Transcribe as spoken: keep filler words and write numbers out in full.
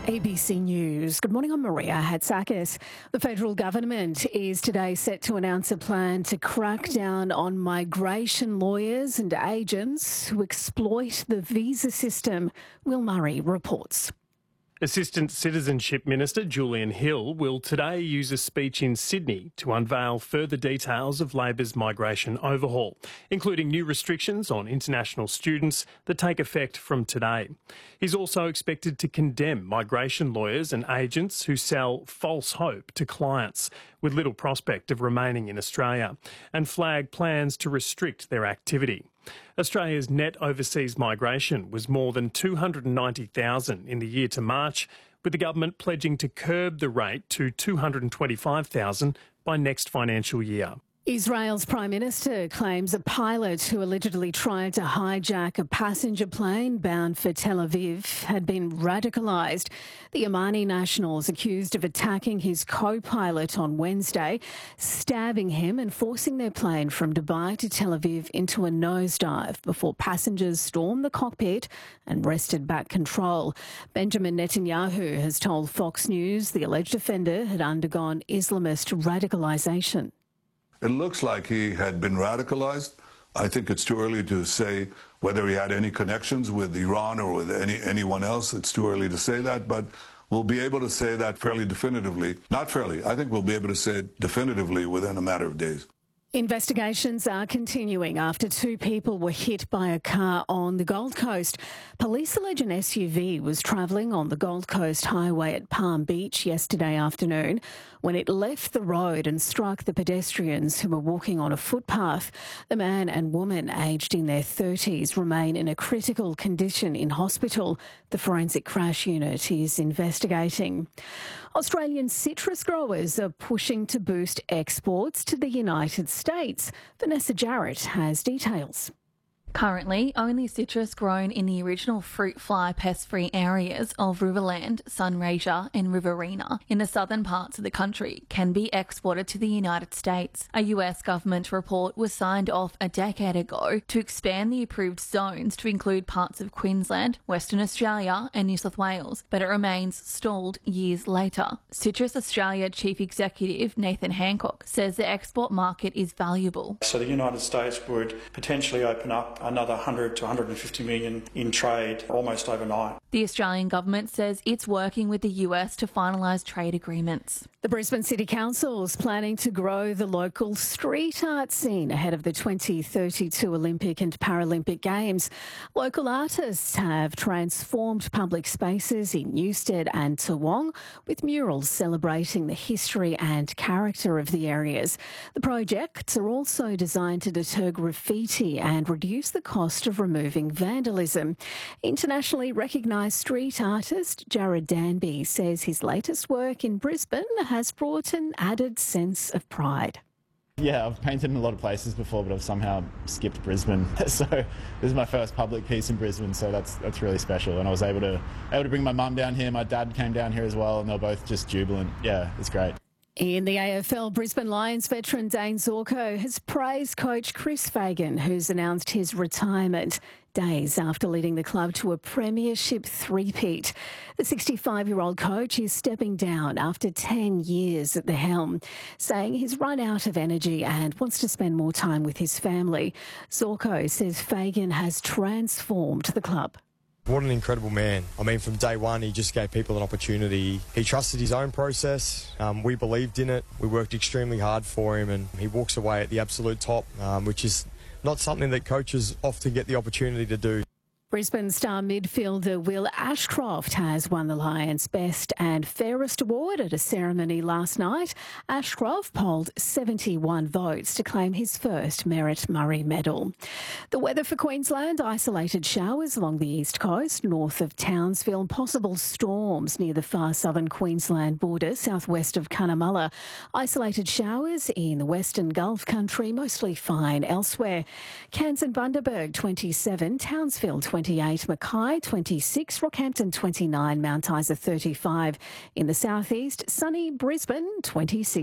A B C News. Good morning, I'm Maria Hatzakis. The federal government is today set to announce a plan to crack down on migration lawyers and agents who exploit the visa system. Will Murray reports. Assistant Citizenship Minister Julian Hill will today use a speech in Sydney to unveil further details of Labor's migration overhaul, including new restrictions on international students that take effect from today. He's also expected to condemn migration lawyers and agents who sell false hope to clients with little prospect of remaining in Australia, and flag plans to restrict their activity. Australia's net overseas migration was more than two hundred ninety thousand in the year to March, with the government pledging to curb the rate to two hundred twenty-five thousand by next financial year. Israel's Prime Minister claims a pilot who allegedly tried to hijack a passenger plane bound for Tel Aviv had been radicalised. The Yemeni national is accused of attacking his co-pilot on Wednesday, stabbing him and forcing their plane from Dubai to Tel Aviv into a nosedive before passengers stormed the cockpit and wrested back control. Benjamin Netanyahu has told Fox News the alleged offender had undergone Islamist radicalisation. It looks like he had been radicalized. I think it's too early to say whether he had any connections with Iran or with any anyone else. It's too early to say that, but we'll be able to say that fairly definitively. Not fairly, I think we'll be able to say it definitively within a matter of days. Investigations are continuing after two people were hit by a car on the Gold Coast. Police allege an S U V was travelling on the Gold Coast Highway at Palm Beach yesterday afternoon when it left the road and struck the pedestrians who were walking on a footpath. The man and woman, aged in their thirties, remain in a critical condition in hospital. The Forensic Crash Unit is investigating. Australian citrus growers are pushing to boost exports to the United States. Vanessa Jarrett has details. Currently, only citrus grown in the original fruit fly pest-free areas of Riverland, Sunraysia and Riverina in the southern parts of the country can be exported to the United States. A U S government report was signed off a decade ago to expand the approved zones to include parts of Queensland, Western Australia and New South Wales, but it remains stalled years later. Citrus Australia Chief Executive Nathan Hancock says the export market is valuable. So the United States would potentially open up another one hundred to one hundred fifty million in trade almost overnight. The Australian government says it's working with the U S to finalise trade agreements. The Brisbane City Council is planning to grow the local street art scene ahead of the twenty thirty-two Olympic and Paralympic Games. Local artists have transformed public spaces in Newstead and Toowong with murals celebrating the history and character of the areas. The projects are also designed to deter graffiti and reduce the cost of removing vandalism. Internationally recognised street artist Jared Danby says his latest work in Brisbane has brought an added sense of pride. Yeah, I've painted in a lot of places before, but I've somehow skipped Brisbane. So this is my first public piece in Brisbane, so that's that's really special. And I was able to able to bring my mum down here. My dad came down here as well, and they're both just jubilant. Yeah, it's great. In the A F L, Brisbane Lions veteran Dane Zorko has praised coach Chris Fagan, who's announced his retirement days after leading the club to a premiership three-peat. The sixty-five-year-old coach is stepping down after ten years at the helm, saying he's run out of energy and wants to spend more time with his family. Zorko says Fagan has transformed the club. What an incredible man. I mean, from day one, he just gave people an opportunity. He trusted his own process. Um, we believed in it. We worked extremely hard for him, and he walks away at the absolute top, um, which is not something that coaches often get the opportunity to do. Brisbane star midfielder Will Ashcroft has won the Lions Best and Fairest Award at a ceremony last night. Ashcroft polled seventy-one votes to claim his first Merit Murray medal. The weather for Queensland: isolated showers along the east coast, north of Townsville, possible storms near the far southern Queensland border, southwest of Cunnamulla. Isolated showers in the western Gulf country, mostly fine elsewhere. Cairns and Bundaberg twenty-seven, Townsville twenty-eight, Mackay twenty-six, Rockhampton twenty-nine, Mount Isa thirty-five. In the southeast, sunny Brisbane twenty-six.